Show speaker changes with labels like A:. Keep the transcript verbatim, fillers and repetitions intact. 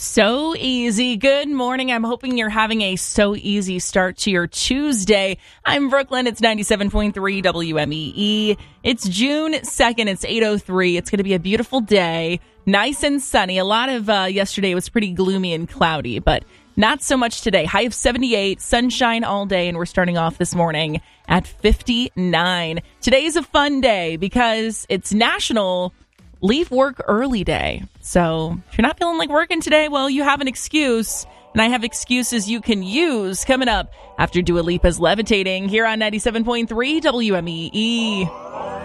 A: So easy. Good morning. I'm hoping you're having a so easy start to your Tuesday. I'm Brooklyn. It's ninety-seven point three W M E E. It's June second. It's eight oh three. It's going to be a beautiful day. Nice and sunny. A lot of uh, yesterday was pretty gloomy and cloudy, but not so much today. High of seventy-eight, sunshine all day, and we're starting off this morning at fifty-nine. Today is a fun day because it's National Leave Work Early Day. So if you're not feeling like working today, well, you have an excuse. And I have excuses you can use coming up after Dua Lipa's Levitating here on ninety-seven point three W M E E.